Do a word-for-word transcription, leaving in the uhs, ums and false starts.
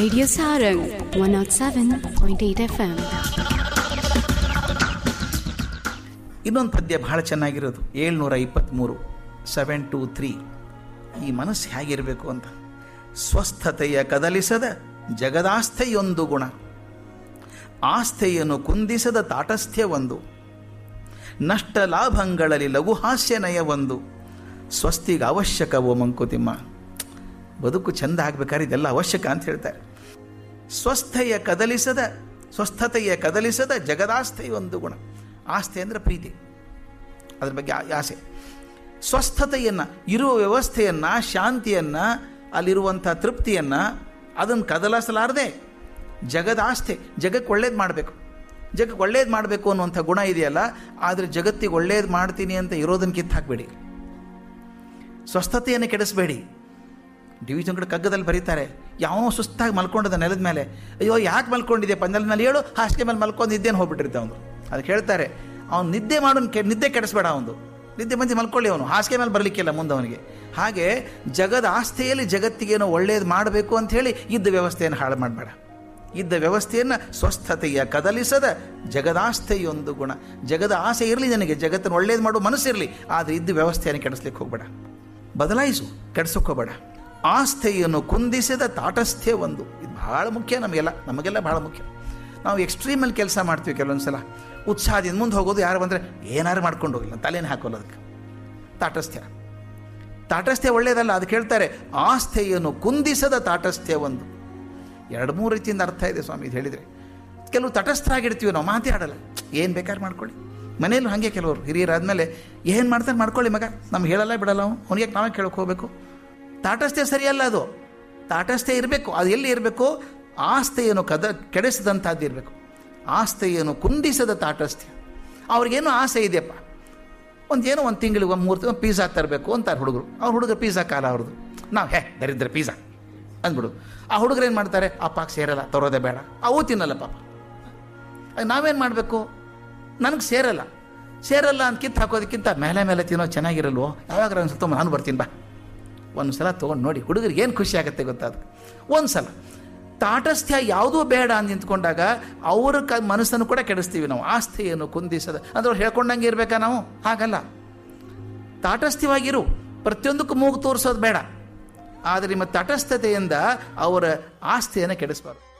Radio Sarang one oh seven point eight F M. ಇನ್ನೊಂದು ಪದ್ಯ ಬಹಳ ಚೆನ್ನಾಗಿರೋದು, ಏಳ್ನೂರ ಇಪ್ಪತ್ತ್ಮೂರು ಸೆವೆನ್ ಟು ತ್ರೀ. ಈ ಮನಸ್ಸು ಹೇಗಿರಬೇಕು ಅಂತ. ಸ್ವಸ್ಥತೆಯ ಕದಲಿಸದ ಜಗದಾಸ್ಥೆಯೊಂದು ಗುಣ, ಆಸ್ಥೆಯನ್ನು ಕುಂದಿಸದ ತಾಟಸ್ಥ್ಯ ಒಂದು, ನಷ್ಟ ಲಾಭಗಳಲ್ಲಿ ಲಘುಹಾಸ್ಯ ನಯ ಒಂದು, ಸ್ವಸ್ತಿಗೆ ಅವಶ್ಯಕವೋ ಮಂಕುತಿಮ್ಮ. ಬದುಕು ಚೆಂದ ಆಗಬೇಕಾದ್ರೆ ಇದೆಲ್ಲ ಅವಶ್ಯಕ ಅಂತ ಹೇಳ್ತಾರೆ. ಸ್ವಸ್ಥೆಯ ಕದಲಿಸದ ಸ್ವಸ್ಥತೆಯ ಕದಲಿಸದ ಜಗದಾಸ್ಥೆಯೊಂದು ಗುಣ. ಆಸ್ಥೆ ಅಂದರೆ ಪ್ರೀತಿ, ಅದ್ರ ಬಗ್ಗೆ ಆಸೆ. ಸ್ವಸ್ಥತೆಯನ್ನು, ಇರುವ ವ್ಯವಸ್ಥೆಯನ್ನು, ಶಾಂತಿಯನ್ನು, ಅಲ್ಲಿರುವಂಥ ತೃಪ್ತಿಯನ್ನು, ಅದನ್ನು ಕದಲಿಸಲಾರದೆ ಜಗದಾಸ್ಥೆ, ಜಗಕ್ಕೆ ಒಳ್ಳೇದು ಮಾಡಬೇಕು, ಜಗಕ್ಕೆ ಒಳ್ಳೇದು ಮಾಡಬೇಕು ಅನ್ನುವಂಥ ಗುಣ ಇದೆಯಲ್ಲ, ಆದರೆ ಜಗತ್ತಿಗೆ ಒಳ್ಳೇದು ಮಾಡ್ತೀನಿ ಅಂತ ಇರೋದನ್ನು ಕಿತ್ತು ಹಾಕಬೇಡಿ, ಸ್ವಸ್ಥತೆಯನ್ನು ಕೆಡಿಸಬೇಡಿ. ಡಿವಿಷನ್ ಕಡೆ ಕಗ್ಗದಲ್ಲಿ ಬರೀತಾರೆ, ಯಾವನೋ ಸುಸ್ತಾಗಿ ಮಲ್ಕೊಂಡಿದ್ದ ನೆಲದ ಮೇಲೆ, ಅಯ್ಯೋ ಯಾಕೆ ಮಲ್ಕೊಂಡಿದ್ದೆ ಪಂಜಲ್ನಲ್ಲಿ ಹೇಳು, ಹಾಸಿಗೆ ಮೇಲೆ ಮಲ್ಕೊಂಡು ನಿದ್ದೆನ ಹೋಗ್ಬಿಟ್ಟಿರ್ತೆ ಅವನು. ಅದಕ್ಕೆ ಹೇಳ್ತಾರೆ, ಅವನು ನಿದ್ದೆ ಮಾಡೋನು ಕೆ ನಿದ್ದೆ ಕೆಡಿಸ್ಬೇಡ, ಅವನು ನಿದ್ದೆ ಮಂದಿ ಮಲ್ಕೊಳ್ಳಿ, ಅವನು ಹಾಸಿಗೆ ಮೇಲೆ ಬರಲಿಕ್ಕಿಲ್ಲ ಮುಂದೆ ಅವನಿಗೆ. ಹಾಗೆ ಜಗದ ಆಸ್ತೆಯಲ್ಲಿ ಜಗತ್ತಿಗೇನೋ ಒಳ್ಳೇದು ಮಾಡಬೇಕು ಅಂಥೇಳಿ ಇದ್ದ ವ್ಯವಸ್ಥೆಯನ್ನು ಹಾಳು ಮಾಡಬೇಡ. ಇದ್ದ ವ್ಯವಸ್ಥೆಯನ್ನು ಸ್ವಸ್ಥತೆಯ ಕದಲಿಸದ ಜಗದಾಸ್ಥೆಯೊಂದು ಗುಣ. ಜಗದ ಆಸೆ ಇರಲಿ ನನಗೆ, ಜಗತ್ತನ್ನು ಒಳ್ಳೇದು ಮಾಡೋ ಮನಸ್ಸಿರಲಿ, ಆದರೆ ಇದ್ದ ವ್ಯವಸ್ಥೆಯನ್ನು ಕೆಡಿಸ್ಲಿಕ್ಕೆ ಹೋಗಬೇಡ, ಬದಲಾಯಿಸು, ಕೆಡಿಸೋಕೆ ಹೋಗಬೇಡ. ಆಸ್ಥೆಯನ್ನು ಕುಂದಿಸಿದ ತಾಟಸ್ಥ್ಯ ಒಂದು. ಇದು ಬಹಳ ಮುಖ್ಯ ನಮಗೆಲ್ಲ, ನಮಗೆಲ್ಲ ಬಹಳ ಮುಖ್ಯ. ನಾವು ಎಕ್ಸ್ಟ್ರೀಮಲ್ಲಿ ಕೆಲಸ ಮಾಡ್ತೀವಿ ಕೆಲವೊಂದು ಸಲ, ಉತ್ಸಾಹದಿಂದ ಮುಂದೆ ಹೋಗೋದು, ಯಾರು ಬಂದರೆ ಏನಾರು ಮಾಡ್ಕೊಂಡು ಹೋಗಿಲ್ಲ, ತಲೆನೇ ಹಾಕೋಲ್ಲ ಅದಕ್ಕೆ. ತಾಟಸ್ಥ್ಯ ತಾಟಸ್ಥ್ಯ ಒಳ್ಳೆಯದಲ್ಲ. ಅದಕ್ಕೆ ಹೇಳ್ತಾರೆ, ಆಸ್ಥೆಯನ್ನು ಕುಂದಿಸದ ತಾಟಸ್ಥ್ಯ ಒಂದು. ಎರಡು ಮೂರು ರೀತಿಯಿಂದ ಅರ್ಥ ಇದೆ ಸ್ವಾಮಿ ಇದು ಹೇಳಿದರೆ. ಕೆಲವು ತಟಸ್ಥರಾಗಿರ್ತೀವಿ ನಾವು, ಮಾತೇ ಆಡಲ್ಲ, ಏನು ಬೇಕಾದ್ರೆ ಮಾಡ್ಕೊಳ್ಳಿ. ಮನೇಲೂ ಹಾಗೆ ಕೆಲವರು ಹಿರಿಯರಾದಮೇಲೆ ಏನು ಮಾಡ್ತಾರೆ ಮಾಡ್ಕೊಳ್ಳಿ ಮಗ, ನಮ್ಗೆ ಹೇಳಲ್ಲ ಬಿಡಲ್ಲ, ಅವನು ಅವನಿಗೆ ನಾವೇ ಕೇಳೋಕೆ ಹೋಗಬೇಕು. ತಾಟಸ್ಥ್ಯ ಸರಿಯಲ್ಲ ಅದು. ತಾಟಸ್ಥ್ಯ ಇರಬೇಕು, ಅದು ಎಲ್ಲಿ ಇರಬೇಕು? ಆಸ್ಥೆಯನ್ನು ಕದ ಕೆಡಿಸಿದಂಥದ್ದು ಇರಬೇಕು. ಆಸ್ಥೆಯನ್ನು ಕುಂದಿಸದ ತಾಟಸ್ಥ್ಯ. ಅವ್ರಿಗೇನೋ ಆಸೆ ಇದೆಯಪ್ಪ, ಒಂದು ಏನೋ ಒಂದು ತಿಂಗಳಿಗೆ ಒಂದು ಮೂರು ತಿಂಗಳು ಪಿಜ್ಜಾ ತರಬೇಕು ಅಂತಾರೆ ಹುಡುಗರು. ಅವ್ರ ಹುಡುಗರು ಪಿಜ್ಜಾ ಕಾಲ ಅವ್ರದ್ದು, ನಾವು ಹೇ ದರಿದ್ರ ಪಿಜ್ಜಾ ಅಂದ್ಬಿಡು. ಆ ಹುಡುಗರು ಏನು ಮಾಡ್ತಾರೆ, ಅಪ್ಪಕ್ಕೆ ಸೇರಲ್ಲ, ತರೋದೇ ಬೇಡ, ಅವು ತಿನ್ನಲ್ಲ ಪಾಪ. ನಾವೇನು ಮಾಡಬೇಕು? ನನಗೆ ಸೇರಲ್ಲ ಸೇರಲ್ಲ ಅಂತ ಕಿತ್ತು ಹಾಕೋದಕ್ಕಿಂತ ಮೇಲೆ ಮೇಲೆ ತಿನ್ನೋ ಚೆನ್ನಾಗಿರಲ್ವೋ, ಯಾವಾಗ ಅನ್ಸುತ್ತೋ ನಾನು ಬರ್ತೀನಿ ಬಾ, ಒಂದು ಸಲ ತೊಗೊಂಡು ನೋಡಿ, ಹುಡುಗರಿಗೆ ಏನು ಖುಷಿ ಆಗುತ್ತೆ ಗೊತ್ತಾ? ಅದಕ್ಕೆ ಒಂದು ಸಲ ತಾಟಸ್ಥ್ಯ ಯಾವುದೂ ಬೇಡ ಅಂತ ನಿಂತ್ಕೊಂಡಾಗ ಅವ್ರ ಕ ಮನಸ್ಸನ್ನು ಕೂಡ ಕೆಡಿಸ್ತೀವಿ ನಾವು. ಆಸ್ಥೆಯನ್ನು ಕುಂದಿಸದ ಅಂದ್ರೆ ಅವ್ರು ಹೇಳ್ಕೊಂಡಂಗೆ ಇರಬೇಕಾ ನಾವು? ಹಾಗಲ್ಲ. ತಾಟಸ್ಥ್ಯವಾಗಿರು, ಪ್ರತಿಯೊಂದಕ್ಕೂ ಮೂಗು ತೋರಿಸೋದು ಬೇಡ, ಆದರೆ ನಿಮ್ಮ ತಟಸ್ಥತೆಯಿಂದ ಅವರ ಆಸ್ತಿಯನ್ನು ಕೆಡಿಸಬಾರ್ದು.